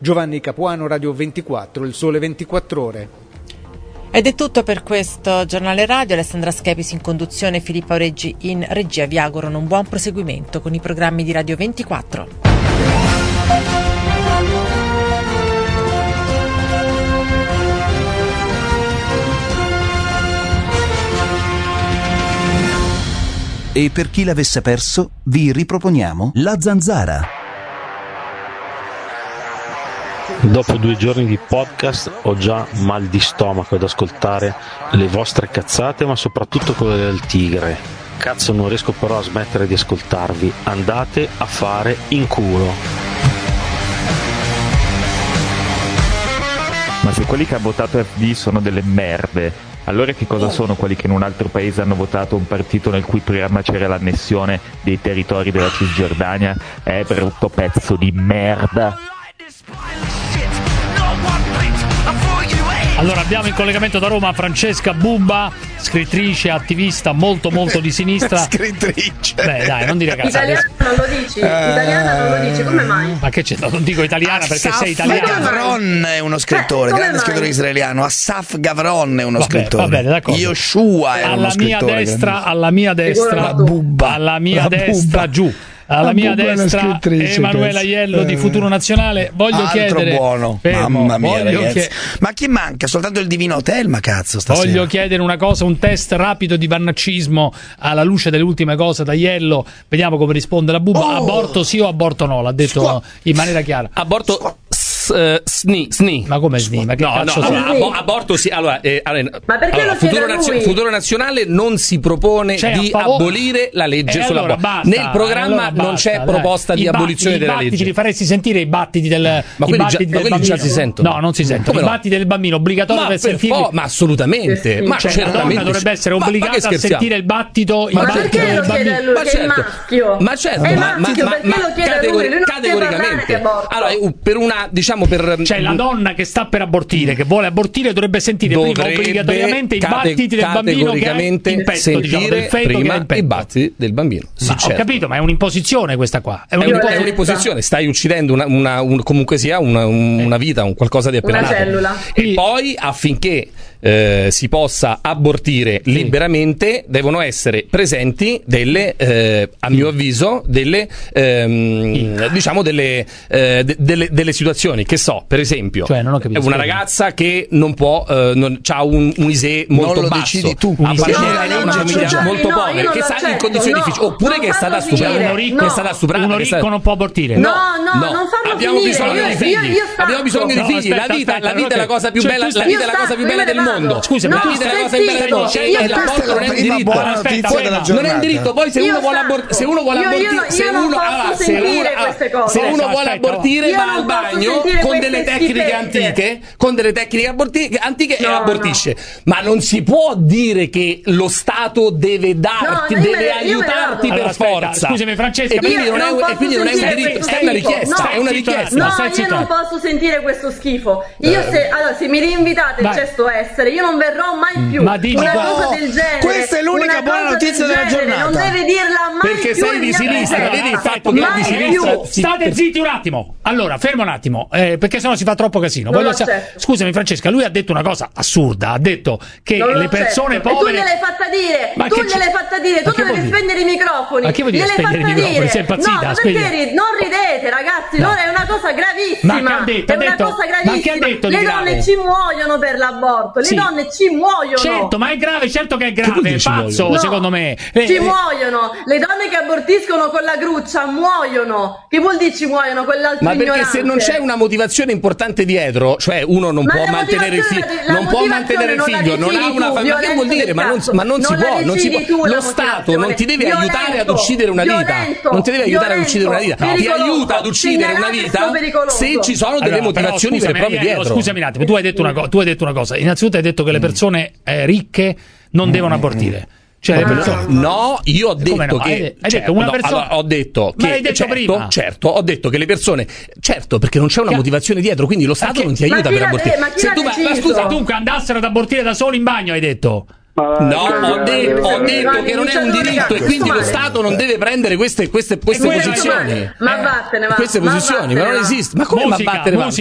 Giovanni Capuano, Radio 24, Il Sole 24 Ore. Ed è tutto per questo giornale radio. Alessandra Schepis in conduzione, Filippo Reggi in regia. Vi augurano un buon proseguimento con i programmi di Radio 24. E per chi l'avesse perso, vi riproponiamo La Zanzara. Dopo 2 giorni di podcast ho già mal di stomaco ad ascoltare le vostre cazzate, ma soprattutto quelle del tigre. Cazzo, non riesco però a smettere di ascoltarvi. Andate a fare in culo. Ma se quelli che hanno votato FD sono delle merde, allora che cosa sono quelli che in un altro paese hanno votato un partito nel cui programma c'era l'annessione dei territori della Cisgiordania? Brutto pezzo di merda. Allora abbiamo in collegamento da Roma Francesca Bubba, scrittrice, attivista molto di sinistra. Scrittrice. Beh dai, non dire cazzate. Italiana non lo dici? Italiana non lo dici, come mai? Ma che c'è? Non dico italiana perché Asaf sei italiana. Gavron è uno scrittore, grande scrittore israeliano. Asaf Gavron è uno scrittore. Va bene, d'accordo. Yoshua è uno scrittore. Alla mia destra, la Bubba. Alla mia destra, giù. Alla mia destra Emanuela Iello di Futuro Nazionale. Voglio chiedere buono. Mamma mia, ragazzi. Ma chi manca? Soltanto il Divino Hotel, ma cazzo stasera. Voglio chiedere una cosa, un test rapido di vannaccismo alla luce delle ultime cose da Iello. Vediamo come risponde la Bubba. Aborto sì o aborto no? L'ha detto in maniera chiara. Aborto sni. Ma come sni? Ma che cazzo aborto sì. Allora, ma perché lo Futuro Nazionale non si propone di abolire la legge sull'aborto. Nel programma non c'è proposta di abolizione della legge. Li faresti sentire i battiti del quelli già si sentono. No, non si sentono. I battiti del bambino obbligatorio per sentire. Ma assolutamente. Ma la donna dovrebbe essere obbligata a sentire il battito del bambino. Ma certo. Ma certo. Categoricamente. Allora, per una cioè la donna che sta per abortire, che vuole abortire, dovrebbe sentire prima obbligatoriamente i battiti del bambino che ha in petto, del feto prima che ha i battiti del bambino. Sì, ho capito, ma è un'imposizione questa qua. È un'imposizione, stai uccidendo comunque sia una vita, un qualcosa di appena nato. Cellula. E poi affinché si possa abortire liberamente devono essere presenti delle a mio avviso delle situazioni, che so, per esempio, cioè, non ho capito, una ragazza che non può ha un ISEE molto basso, decidi tu, appartiene a una famiglia molto povera, che sta in condizioni difficili, oppure che è stata stuprata, uno ricco non può abortire. No, non farlo abbiamo finire. Bisogno di figli. Abbiamo bisogno di figli. La vita è la cosa più bella, la vita è la cosa più bella del mondo. Scusa, la vita è la cosa più bella del mondo. E l'aborto non è un diritto. Non è un diritto. Poi se uno vuole abortire va al bagno con delle tecniche antiche e abortisce. Ma non si può dire che lo Stato deve aiutarti per forza. Scusami Francesca, e quindi non è un diritto, è una richiesta, è una richiesta. No, io non posso sentire questo schifo. Io se mi rinvitate il cesto essere, io non verrò mai più. Ma una cosa del genere. Questa è l'unica buona notizia della giornata. Non deve dirla mai perché più. Sei di sinistra, vedi il fatto che è di sinistra. State zitti un attimo. Allora, fermo un attimo, perché sennò si fa troppo casino. Scusami Francesca, lui ha detto una cosa assurda, ha detto che le persone povere. E tu gliel'hai fatta dire. Tu dovevi spegnere i microfoni. Ma che vuol dire spegnere i microfoni? Sei impazzita? No, perché non ridete, ragazzi, non è una cosa gravissima. Ma che ha detto? È una cosa gravissima. Ma che ha detto di le grave? donne ci muoiono per l'aborto. Le donne ci muoiono. Certo, ma è grave, certo che è grave, è pazzo, secondo me. Ci muoiono. Le donne che abortiscono con la gruccia muoiono. Che vuol dire ci muoiono? Quell'altro ma ignorante. perché se non c'è una motivazione importante dietro, cioè uno non può mantenere il figlio, non ha una famiglia, che vuol dire? Ma non si può, lo Stato non ti deve aiutare ad uccidere una vita, ti aiuta ad uccidere una vita se ci sono delle motivazioni vere e proprie dietro. Scusami un attimo, tu hai detto una cosa. Innanzitutto hai detto che le persone ricche non devono abortire. Cioè le persone... No, io ho detto che hai detto una persona... allora, ho detto che ma l'hai detto prima. Certo, ho detto che le persone perché non c'è una motivazione dietro, quindi lo Stato non ti aiuta per abortire. Ma scusa, dunque andassero ad abortire da soli in bagno, hai detto? No, ho detto che non è un diritto e quindi lo Stato non deve prendere queste posizioni. Ma vattene, queste posizioni, ma non esiste. Ma come ma vattene?